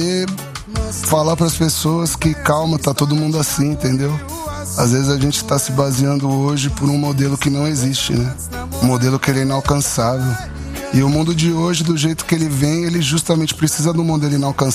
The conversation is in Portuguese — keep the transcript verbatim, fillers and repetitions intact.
E falar para as pessoas que calma, tá todo mundo assim, entendeu? Às vezes a gente tá se baseando hoje por um modelo que não existe, né? Um modelo que ele é inalcançável. E o mundo de hoje, do jeito que ele vem, ele justamente precisa de um modelo inalcançável.